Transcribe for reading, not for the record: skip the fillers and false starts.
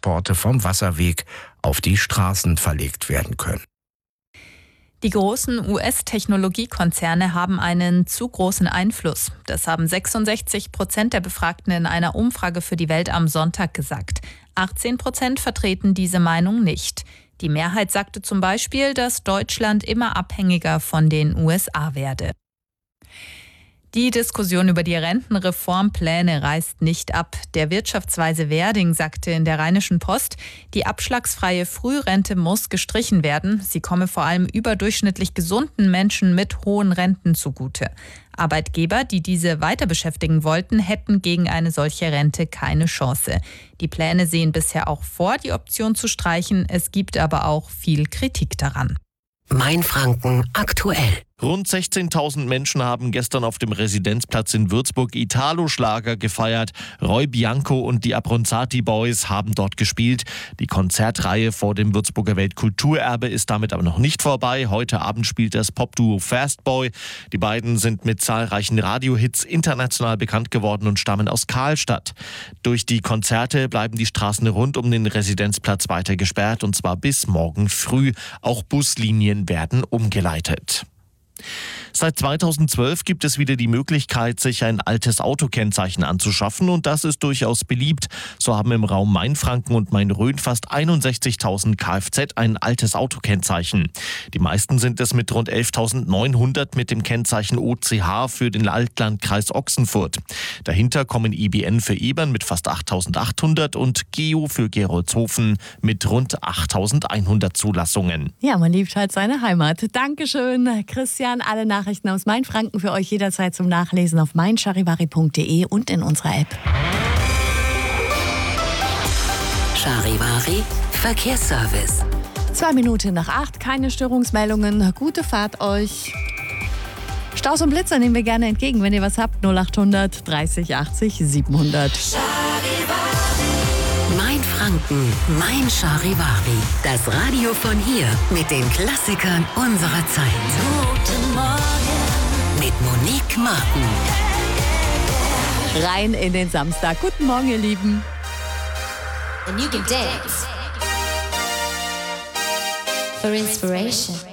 Transporte vom Wasserweg auf die Straßen verlegt werden können. Die großen US-Technologiekonzerne haben einen zu großen Einfluss. Das haben 66% der Befragten in einer Umfrage für die Welt am Sonntag gesagt. 18% vertreten diese Meinung nicht. Die Mehrheit sagte zum Beispiel, dass Deutschland immer abhängiger von den USA werde. Die Diskussion über die Rentenreformpläne reißt nicht ab. Der Wirtschaftsweise Werding sagte in der Rheinischen Post, die abschlagsfreie Frührente muss gestrichen werden. Sie komme vor allem überdurchschnittlich gesunden Menschen mit hohen Renten zugute. Arbeitgeber, die diese weiter beschäftigen wollten, hätten gegen eine solche Rente keine Chance. Die Pläne sehen bisher auch vor, die Option zu streichen. Es gibt aber auch viel Kritik daran. Mainfranken aktuell. Rund 16.000 Menschen haben gestern auf dem Residenzplatz in Würzburg Italo-Schlager gefeiert. Roy Bianco und die Abronzati Boys haben dort gespielt. Die Konzertreihe vor dem Würzburger Weltkulturerbe ist damit aber noch nicht vorbei. Heute Abend spielt das Popduo Fastboy. Die beiden sind mit zahlreichen Radiohits international bekannt geworden und stammen aus Karlstadt. Durch die Konzerte bleiben die Straßen rund um den Residenzplatz weiter gesperrt, und zwar bis morgen früh. Auch Buslinien werden umgeleitet. Seit 2012 gibt es wieder die Möglichkeit, sich ein altes Autokennzeichen anzuschaffen, und das ist durchaus beliebt. So haben im Raum Mainfranken und Main-Rhön fast 61.000 Kfz ein altes Autokennzeichen. Die meisten sind es mit rund 11.900 mit dem Kennzeichen OCH für den Altlandkreis Ochsenfurt. Dahinter kommen IBN für Ebern mit fast 8.800 und Geo für Gerolzhofen mit rund 8.100 Zulassungen. Ja, man liebt halt seine Heimat. Dankeschön, Christian. Alle Nachrichten aus Mainfranken für euch jederzeit zum Nachlesen auf meincharivari.de und in unserer App. Charivari Verkehrsservice. 7:02, keine Störungsmeldungen. Gute Fahrt euch. Staus und Blitzer nehmen wir gerne entgegen, wenn ihr was habt. 0800 30 80 700. Mainfranken, Mein Charivari. Das Radio von hier mit den Klassikern unserer Zeit. Guten Morgen. Mit Monique Martin. Rein in den Samstag. Guten Morgen, ihr Lieben. And you can dance for inspiration.